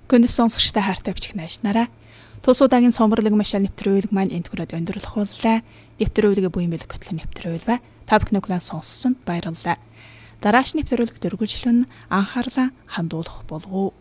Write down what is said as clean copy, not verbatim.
Гүнэс сонсогчтой хайртай бичих нааш нараа. Тус удаагийн сомборлог машин нэвтрүүлэг маань энд хүрээд өндөрлөх боллаа. Нэвтрүүлгээ буян бэлэг хөтлөн нэвтрүүлвэ. Та бүхэн углаа сонссонд баярлалаа. Дараач нэвтрүүлэг дөрвөлжлөн анхаарлаа хандуулах болов уу?